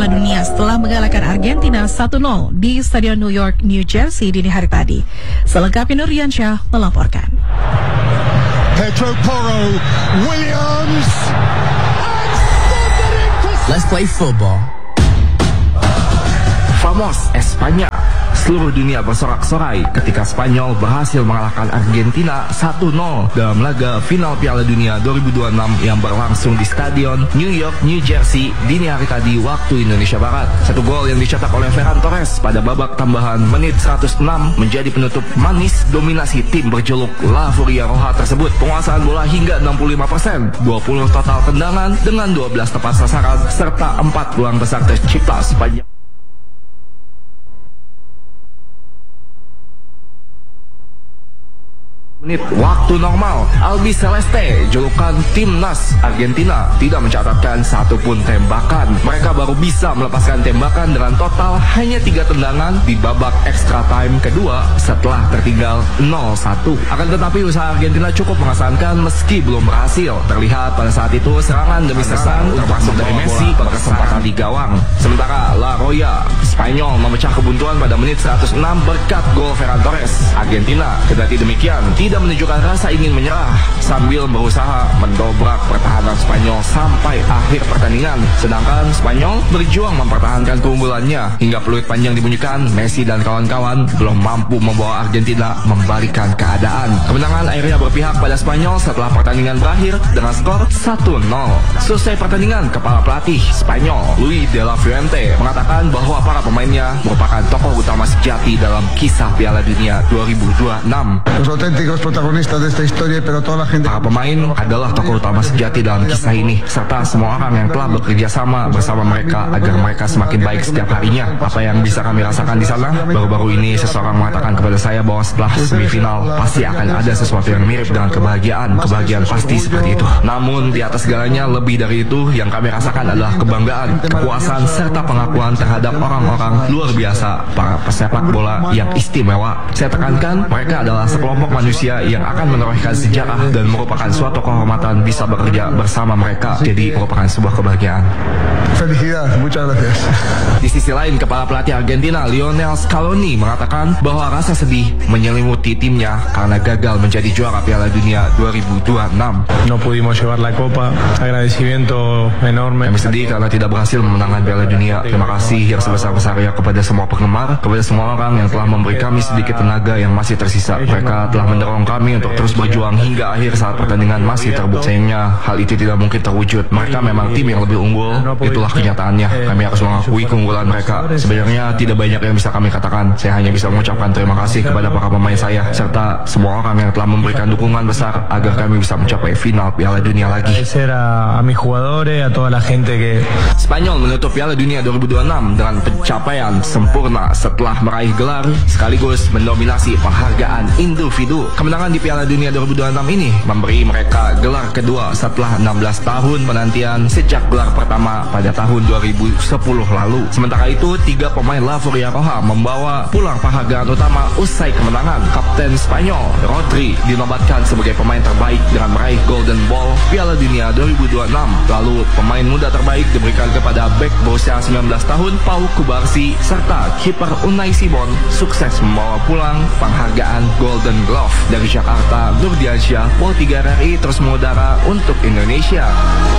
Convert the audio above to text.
Piala Dunia setelah mengalahkan Argentina 1-0 di Stadion New York, New Jersey dini hari tadi. Selengkapnya Nuryansyah melaporkan. Pedro Porro, Williams, Let's play football. Vamos Espanya. Seluruh dunia bersorak-sorai ketika Spanyol berhasil mengalahkan Argentina 1-0 dalam laga final Piala Dunia 2026 yang berlangsung di Stadion New York, New Jersey dini hari tadi waktu Indonesia Barat. Satu gol yang dicetak oleh Ferran Torres pada babak tambahan menit 106 menjadi penutup manis dominasi tim berjuluk La Furia Roja tersebut. Penguasaan bola hingga 65%, 20 total tendangan dengan 12 tepat sasaran serta 4 peluang besar tercipta sepanjang menit waktu normal. Albi Celeste, julukan Timnas Argentina, tidak mencatatkan satupun tembakan. Mereka baru bisa melepaskan tembakan dengan total hanya 3 tendangan di babak extra time kedua setelah tertinggal 0-1. Akan tetapi usaha Argentina cukup mengesankan meski belum berhasil. Terlihat pada saat itu serangan demi serangan termasuk dari Messi berkesempatan di gawang. Sementara La Roya Spanyol memecah kebuntuan pada menit 106 berkat gol Ferran Torres. Argentina kendati demikian tidak menunjukkan rasa ingin menyerah sambil berusaha mendobrak pertahanan Spanyol sampai akhir pertandingan. Sedangkan Spanyol berjuang mempertahankan keunggulannya hingga peluit panjang dibunyikan. Messi dan kawan-kawan belum mampu membawa Argentina membalikan keadaan. Kemenangan akhirnya berpihak pada Spanyol setelah pertandingan berakhir dengan skor 1-0. Selesai pertandingan, kepala pelatih Spanyol Luis de la Fuente mengatakan bahwa para pemainnya merupakan tokoh utama sejati dalam kisah Piala Dunia 2026. los auténticos protagonistas de esta historia, pero toda la gente. Para pemain adalah tokoh utama sejati dalam kisah ini, serta semua orang yang telah bekerja sama bersama mereka agar mereka semakin baik setiap harinya. Apa yang bisa kami rasakan di sana? Baru-baru ini seseorang mengatakan kepada saya bahwa setelah semifinal pasti akan ada sesuatu yang mirip dengan kebahagiaan. Kebahagiaan pasti seperti itu. Namun di atas segalanya lebih dari itu yang kami rasakan adalah kebanggaan, kepuasan serta pengakuan terhadap orang-orang luar biasa, para pesepak bola yang istimewa. Saya tekankan mereka adalah sekelompok manusia yang akan menorehkan sejarah dan merupakan suatu kehormatan bisa bekerja bersama mereka. Jadi merupakan sebuah kebahagiaan. Felicidad, muchas gracias. Di sisi lain, kepala pelatih Argentina Lionel Scaloni mengatakan bahwa rasa sedih menyelimuti timnya karena gagal menjadi juara Piala Dunia 2026. No pudimos llevar la copa, agradecimiento enorme. Kami sedih karena tidak berhasil memenangkan Piala Dunia. Terima kasih yang sebesar-besarnya kepada semua penggemar, kepada semua orang yang telah memberi kami sedikit tenaga yang masih tersisa. Mereka telah mendorong kami untuk terus berjuang hingga akhir saat pertandingan masih terbukti. Sayangnya hal itu tidak mungkin terwujud. Mereka memang tim yang lebih unggul, itulah kenyataannya. Kami harus mengakui keunggulan mereka. Sebenarnya tidak banyak yang bisa kami katakan. Saya hanya bisa mengucapkan terima kasih kepada para pemain saya serta semua orang yang telah memberikan dukungan besar agar kami bisa mencapai final Piala Dunia lagi. A mis jugadores, a toda la gente que. Spanyol menutup Piala Dunia 2026 dengan pencapaian sempurna setelah meraih gelar sekaligus mendominasi penghargaan individu. Kemenangan di Piala Dunia 2026 ini memberi mereka gelar kedua setelah 16 tahun penantian sejak gelar pertama pada tahun 2010 lalu. Sementara itu, 3 pemain La Furia Roja membawa pulang penghargaan utama usai kemenangan. Kapten Spanyol Rodri dinobatkan sebagai pemain terbaik dengan meraih Golden Ball Piala Dunia 2026. Lalu pemain muda terbaik diberikan kepada bek berusia 19 tahun Pau Kubarsi serta kiper Unai Simon sukses membawa pulang penghargaan Golden Glove. Dari Jakarta, Nuryansyah, Pol 3 RRI terus mengudara untuk Indonesia.